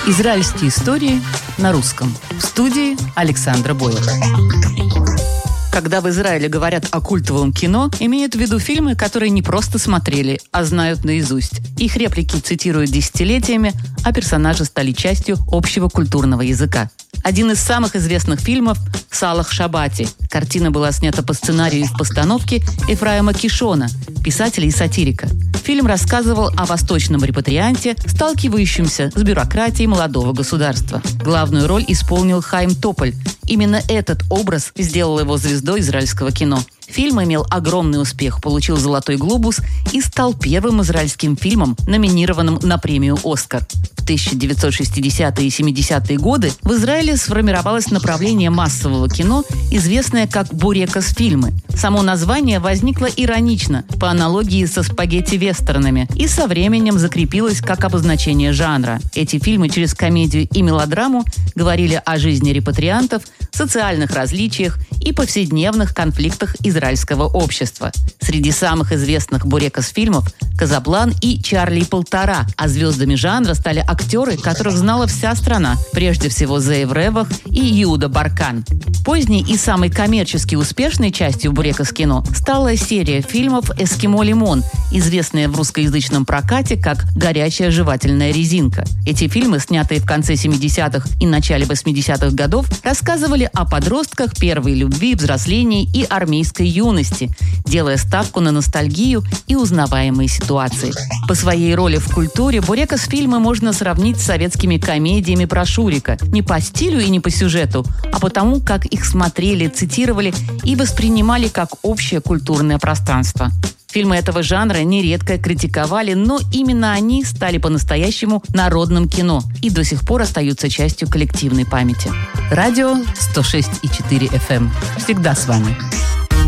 Израильские истории на русском. В студии Александра Боева. Когда в Израиле говорят о культовом кино, имеют в виду фильмы, которые не просто смотрели, а знают наизусть. Их реплики цитируют десятилетиями, а персонажи стали частью общего культурного языка. Один из самых известных фильмов – «Салах Шабати». Картина была снята по сценарию и в постановке Ефраима Кишона, писателя и сатирика. Фильм рассказывал о восточном репатрианте, сталкивающемся с бюрократией молодого государства. Главную роль исполнил Хаим Тополь. Именно этот образ сделал его звездой израильского кино. Фильм имел огромный успех, получил «Золотой глобус» и стал первым израильским фильмом, номинированным на премию «Оскар». В 1960-е и 70-е годы в Израиле сформировалось направление массового кино, известное как «бурекос-фильмы». Само название возникло иронично, по аналогии со спагетти-вестернами, и со временем закрепилось как обозначение жанра. Эти фильмы через комедию и мелодраму говорили о жизни репатриантов, социальных различиях и повседневных конфликтах израильского общества. Среди самых известных бурекос-фильмов «Казаблан» и «Чарли и полтора», а звездами жанра стали актеры, которых знала вся страна, прежде всего Зеев Ревах и Иуда Баркан. Поздней и самой коммерчески успешной частью бурекос-кино стала серия фильмов «Эскимо Лимон», известная в русскоязычном прокате как «Горячая жевательная резинка». Эти фильмы, снятые в конце 70-х и начале 80-х годов, рассказывали о подростках, первой любви, взрослении и армейской юности, делая ставку на ностальгию и узнаваемые ситуации. По своей роли в культуре бурекос-фильмы можно сравнить с советскими комедиями про Шурика. Не по стилю и не по сюжету, а потому, как их смотрели, цитировали и воспринимали как общее культурное пространство. Фильмы этого жанра нередко критиковали, но именно они стали по-настоящему народным кино и до сих пор остаются частью коллективной памяти. Радио 106,4 FM. Всегда с вами.